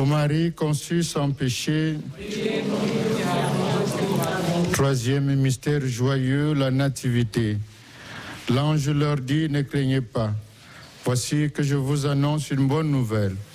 Ô Marie conçue sans péché. Troisième mystère joyeux, la nativité. L'ange leur dit, ne craignez pas. Voici que je vous annonce une bonne nouvelle.